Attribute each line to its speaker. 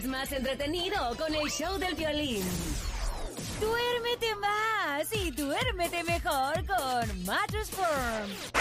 Speaker 1: días más entretenido con el show del violín.
Speaker 2: Duérmete más y duérmete mejor con Mattress Firm.